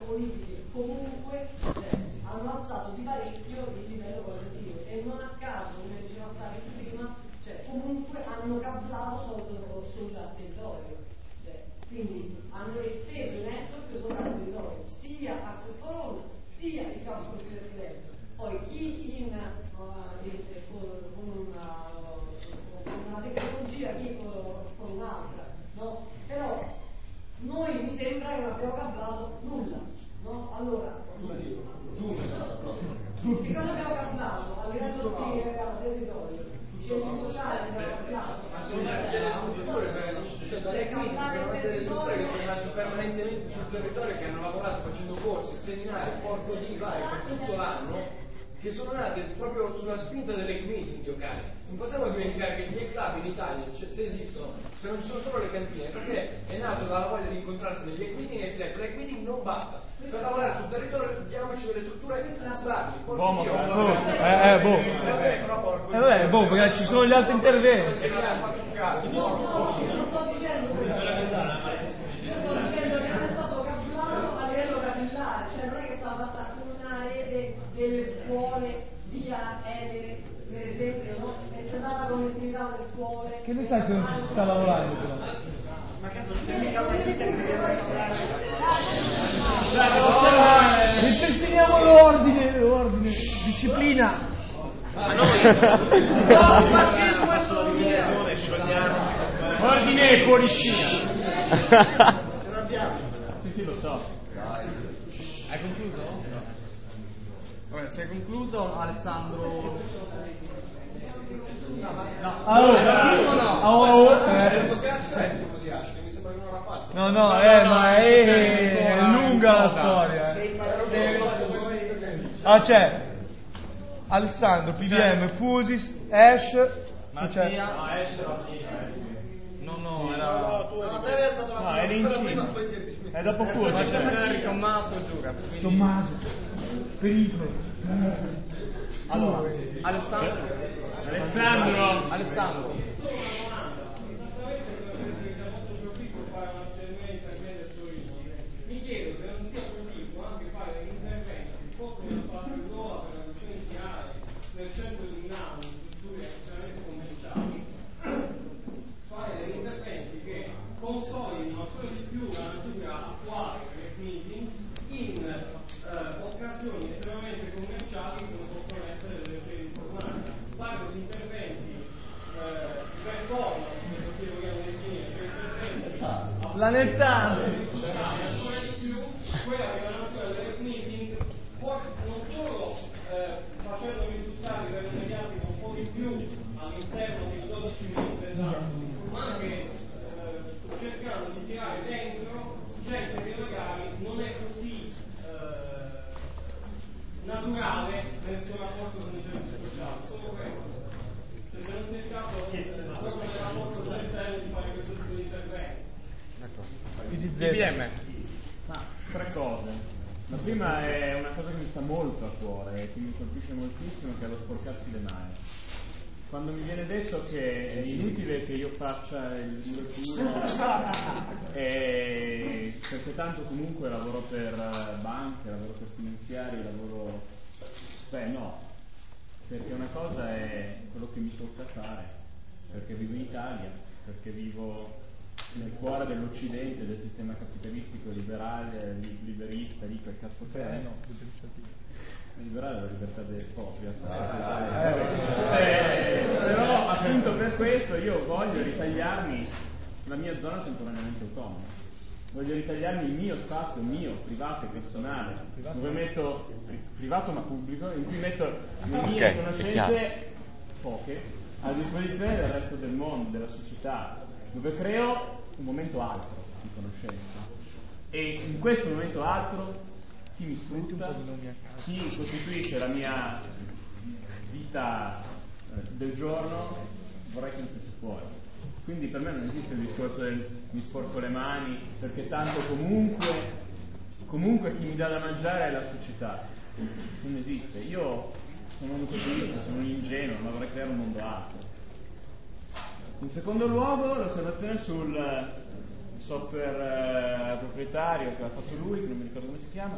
politiche comunque hanno alzato di parecchio il livello qualitativo, e non a caso, come diceva Stavi prima, comunque hanno cablato sul territorio, quindi hanno esteso il network sopra il territorio, sia a Crotone sia il campo di Firenze. Poi chi con una tecnologia, chi con un'altra, no? Però noi mi sembra che non abbiamo cablato nulla, no? Allora, che cosa abbiamo cablato? A livello di territorio, i centri sociali abbiamo cablato. Permanentemente sul territorio, che hanno lavorato facendo corsi, seminari, porco di vai per tutto l'anno, che sono nati proprio sulla spinta delle meeting, io cari. Non possiamo dimenticare che gli club in Italia, se esistono, se non ci sono solo le cantine, perché è nato dalla voglia di incontrarsi negli equity e se l'equity non basta. Per lavorare sul territorio diamoci delle strutture stabili. Perché ci sono gli altri interventi. Sto dicendo che non è stato cablato a livello capillare, cioè non è che è stata fatta una rete delle scuole via Edere, per esempio, no? È stata connettività alle scuole. Che ne sai se non ci si sta lavorando però? Ma cazzo, non sei mica mai che Ripristiniamo l'ordine, disciplina. Ordine e polizia. Sì, lo so. Hai concluso? No. Vabbè, se hai concluso, Alessandro. Ma è lunga la storia. C'è Alessandro, PBM, Fusis, Ash, Mattia. No, era l'incino. È dopo Fusis. C'è Tommaso e Giugas. Tommaso, pericolo. Allora, Alessandro. Mi chiedo se non sia possibile anche fare degli interventi che possono fare il ruolo per la riduzione iniziale nel centro di Milano, in strutture estremamente commerciali, fare degli interventi che consolidino ancora di più la natura attuale del meeting in occasioni estremamente commerciali come possono essere delle ferie informatiche. Parlo di interventi performance, se così vogliamo definire, cioè interventi Planettare. Quella che è la natura del meeting, non solo facendo risultati per immediati un po' di più all'interno di 12 minuti, ma anche cercando di tirare dentro gente che magari non è così naturale nel suo rapporto con i servizi sociali. Solo questo. Se non si è caso proprio nel rapporto all'interno di fare questo tipo di interventi. IBM. Ma 3 cose. La prima è una cosa che mi sta molto a cuore e che mi colpisce moltissimo, che è lo sporcarsi le mani. Quando mi viene detto che è inutile che io faccia il duro perché tanto comunque lavoro per banche, lavoro per finanziari, no, perché una cosa è quello che mi tocca fare, perché vivo in Italia, perché vivo nel cuore dell'Occidente, del sistema capitalistico liberale, liberista, lì quel cazzo che è. Liberale è la libertà dei popoli, però appunto per questo io voglio ritagliarmi la mia zona temporaneamente autonoma, voglio ritagliarmi il mio spazio, mio, privato e personale, dove metto, privato ma pubblico, in cui metto le mie conoscenze, poche, a disposizione del resto del mondo, della società, dove creo un momento altro di conoscenza. E in questo momento altro chi mi sfrutta, chi costituisce la mia vita del giorno, vorrei che mi stesse fuori. Quindi per me non esiste il discorso del mi sporco le mani, perché tanto comunque chi mi dà da mangiare è la società. Non esiste. Io sono un utopista, sono un ingenuo, ma vorrei creare un mondo altro. In secondo luogo l'osservazione sul software proprietario che ha fatto lui, che non mi ricordo come si chiama,